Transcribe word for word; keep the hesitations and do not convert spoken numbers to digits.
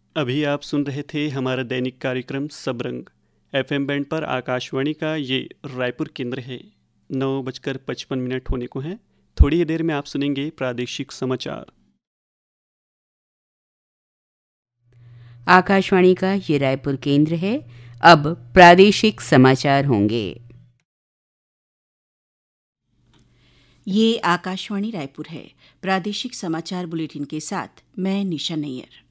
अभी आप सुन रहे थे हमारा दैनिक कार्यक्रम सबरंग। एफएम बैंड पर आकाशवाणी का ये रायपुर केंद्र है। नौ बजकर पचपन मिनट होने को हैं। थोड़ी ही देर में आप सुनेंगे प्रादेशिक समाचार। आकाशवाणी का ये रायपुर केंद्र है। अब प्रादेशिक समाचार होंगे। ये आकाशवाणी रायपुर है। प्रादेशिक समाचार बुलेटिन के साथ मैं निशा नैयर।